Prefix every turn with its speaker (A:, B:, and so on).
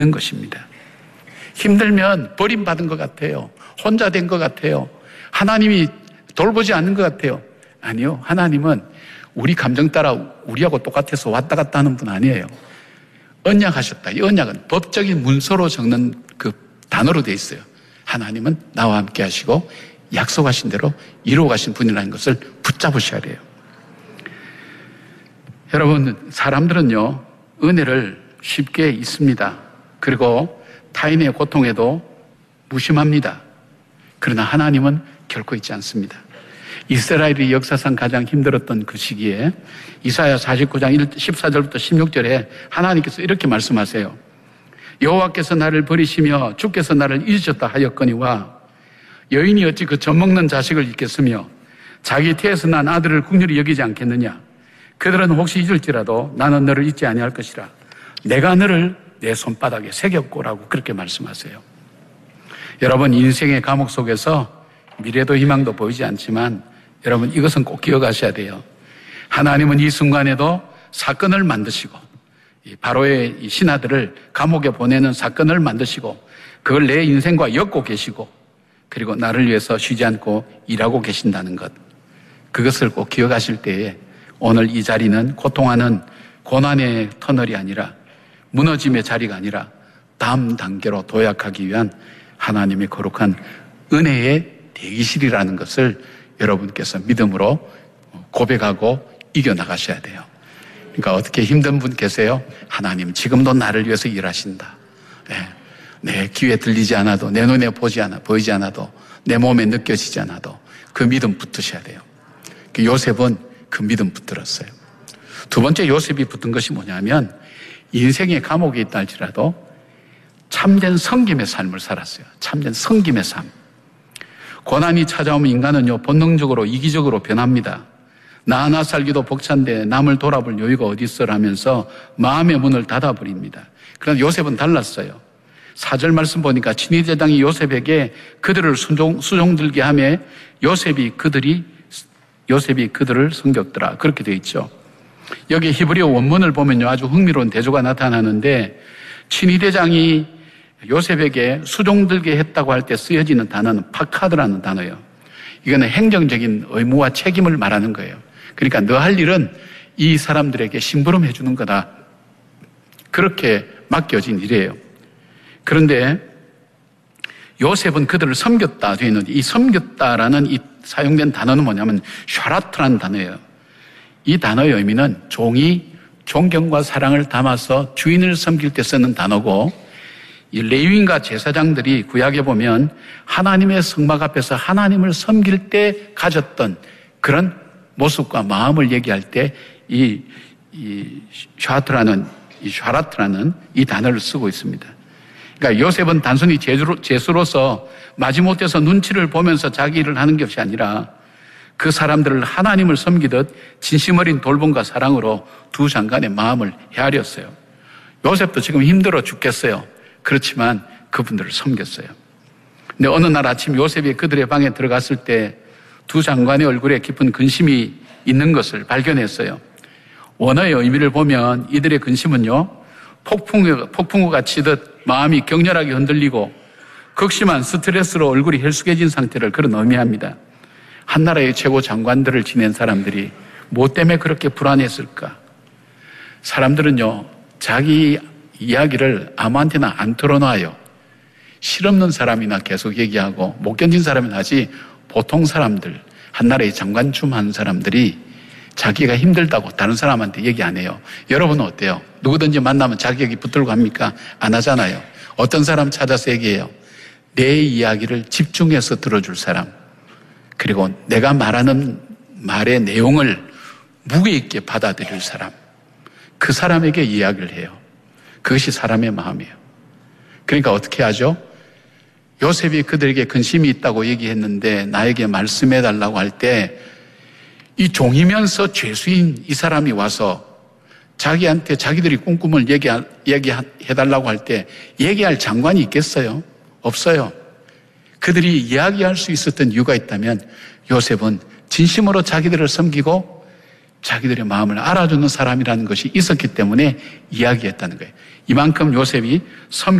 A: 것입니다. 힘들면 버림받은 것 같아요. 혼자 된 것 같아요. 하나님이 돌보지 않는 것 같아요. 아니요. 하나님은 우리 감정 따라 우리하고 똑같아서 왔다 갔다 하는 분 아니에요. 언약하셨다. 이 언약은 법적인 문서로 적는 그 단어로 되어 있어요. 하나님은 나와 함께 하시고 약속하신 대로 이루어 가신 분이라는 것을 붙잡으셔야 돼요. 여러분, 사람들은요, 은혜를 쉽게 잊습니다. 그리고 타인의 고통에도 무심합니다. 그러나 하나님은 결코 잊지 않습니다. 이스라엘이 역사상 가장 힘들었던 그 시기에 이사야 49장 14절부터 16절에 하나님께서 이렇게 말씀하세요. 여호와께서 나를 버리시며 주께서 나를 잊으셨다 하였거니와 여인이 어찌 그 젖먹는 자식을 잊겠으며 자기 태에서 난 아들을 긍휼히 여기지 않겠느냐. 그들은 혹시 잊을지라도 나는 너를 잊지 아니할 것이라. 내가 너를 내 손바닥에 새겼고라고 그렇게 말씀하세요. 여러분, 인생의 감옥 속에서 미래도 희망도 보이지 않지만 여러분, 이것은 꼭 기억하셔야 돼요. 하나님은 이 순간에도 사건을 만드시고 바로의 이 신하들을 감옥에 보내는 사건을 만드시고 그걸 내 인생과 엮고 계시고 그리고 나를 위해서 쉬지 않고 일하고 계신다는 것, 그것을 꼭 기억하실 때에 오늘 이 자리는 고통하는 고난의 터널이 아니라 무너짐의 자리가 아니라 다음 단계로 도약하기 위한 하나님의 거룩한 은혜의 대기실이라는 것을 여러분께서 믿음으로 고백하고 이겨나가셔야 돼요. 그러니까 어떻게 힘든 분 계세요? 하나님 지금도 나를 위해서 일하신다. 내 귀에 들리지 않아도, 내 눈에 보이지 않아도, 내 몸에 느껴지지 않아도 그 믿음 붙으셔야 돼요. 요셉은 그 믿음 붙들었어요. 두 번째 요셉이 붙은 것이 뭐냐면 인생의 감옥에 있다 할지라도 참된 섬김의 삶을 살았어요. 참된 섬김의 삶. 고난이 찾아오면 인간은요, 본능적으로 이기적으로 변합니다. 나 하나 살기도 벅찬데 남을 돌아볼 여유가 어디 있어라면서 마음의 문을 닫아버립니다. 그러나 요셉은 달랐어요. 4절 말씀 보니까 친위대장이 요셉에게 그들을 수종들게 하며 요셉이 그들을 섬겼더라. 그렇게 되어 있죠. 여기 히브리어 원문을 보면요, 아주 흥미로운 대조가 나타나는데 친위대장이 요셉에게 수종들게 했다고 할 때 쓰여지는 단어는 파카드라는 단어예요. 이거는 행정적인 의무와 책임을 말하는 거예요. 그러니까 너 할 일은 이 사람들에게 심부름해 주는 거다. 그렇게 맡겨진 일이에요. 그런데 요셉은 그들을 섬겼다 되어 있는데 이 섬겼다라는 이 사용된 단어는 뭐냐면 샤라트라는 단어예요. 이 단어의 의미는 종이 존경과 사랑을 담아서 주인을 섬길 때 쓰는 단어고, 이 레위인과 제사장들이 구약에 보면 하나님의 성막 앞에서 하나님을 섬길 때 가졌던 그런 모습과 마음을 얘기할 때 이 샤라트라는 이 단어를 쓰고 있습니다. 그러니까 요셉은 단순히 제수로서 마지못해서 눈치를 보면서 자기 일을 하는 것이 아니라 그 사람들을 하나님을 섬기듯 진심 어린 돌봄과 사랑으로 두 장관의 마음을 헤아렸어요. 요셉도 지금 힘들어 죽겠어요. 그렇지만 그분들을 섬겼어요. 근데 어느 날 아침 요셉이 그들의 방에 들어갔을 때 두 장관의 얼굴에 깊은 근심이 있는 것을 발견했어요. 원어의 의미를 보면 이들의 근심은요, 폭풍우가 치듯 마음이 격렬하게 흔들리고 극심한 스트레스로 얼굴이 헬쑥해진 상태를 그런 의미합니다. 한 나라의 최고 장관들을 지낸 사람들이 뭐 때문에 그렇게 불안했을까? 사람들은요, 자기 이야기를 아무한테나 안 털어놔요. 실없는 사람이나 계속 얘기하고 못 견딘 사람은 하지, 보통 사람들, 한 나라의 장관춤 한 사람들이 자기가 힘들다고 다른 사람한테 얘기 안 해요. 여러분은 어때요? 누구든지 만나면 자기 얘기 붙들고 합니까? 안 하잖아요. 어떤 사람 찾아서 얘기해요? 내 이야기를 집중해서 들어줄 사람, 그리고 내가 말하는 말의 내용을 무게 있게 받아들일 사람, 그 사람에게 이야기를 해요. 그것이 사람의 마음이에요. 그러니까 어떻게 하죠? 요셉이 그들에게 근심이 있다고 얘기했는데 나에게 말씀해 달라고 할 때 이 종이면서 죄수인 이 사람이 와서 자기한테 자기들이 꿈꿈을 얘기해 달라고 할 때 얘기할 장관이 있겠어요? 없어요. 그들이 이야기할 수 있었던 이유가 있다면 요셉은 진심으로 자기들을 섬기고 자기들의 마음을 알아주는 사람이라는 것이 있었기 때문에 이야기했다는 거예요. 이만큼 요셉이